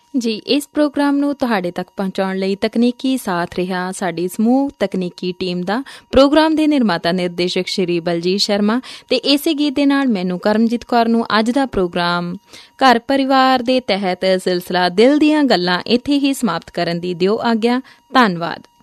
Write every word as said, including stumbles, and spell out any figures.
ਜੀ, ਇਸ ਪ੍ਰੋਗਰਾਮ ਨੂੰ ਤੁਹਾਡੇ ਤੱਕ ਪਹੁੰਚਾਉਣ ਲਈ ਤਕਨੀਕੀ ਸਾਥ ਰਿਹਾ ਸਾਡੀ ਸਮੂਹ ਤਕਨੀਕੀ ਟੀਮ ਦਾ। ਪ੍ਰੋਗਰਾਮ ਦੇ ਨਿਰਮਾਤਾ ਨਿਰਦੇਸ਼ਕ ਸ਼੍ਰੀ ਬਲਜੀਤ ਸ਼ਰਮਾ। ਤੇ ਇਸੇ ਗੀਤ ਦੇ ਨਾਲ ਮੈਨੂੰ ਕਰਮਜੀਤ ਕੌਰ ਨੂੰ ਅੱਜ ਦਾ ਪ੍ਰੋਗਰਾਮ ਘਰ ਪਰਿਵਾਰ ਦੇ ਤਹਿਤ ਸਿਲਸਿਲਾ ਦਿਲ ਦੀਆਂ ਗੱਲਾਂ ਇੱਥੇ ਹੀ ਸਮਾਪਤ ਕਰਨ ਦੀ ਦਿਓ ਆਗਿਆ। ਧੰਨਵਾਦ।